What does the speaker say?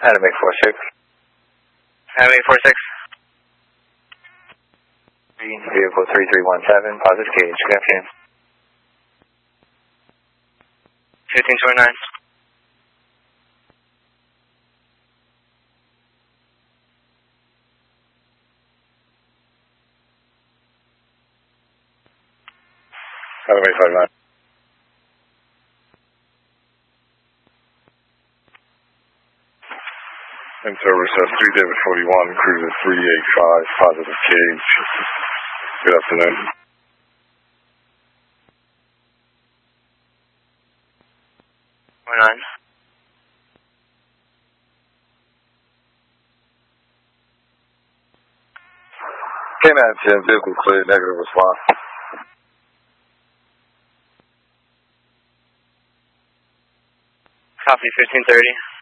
Adam 846. Adam 846. Vehicle 3317, positive gauge. Good afternoon. 1529. Adam 859. Service 3 David 41, cruiser 385, positive gauge. Good afternoon. Nine. K910, vehicle clear, negative response. Copy 1530.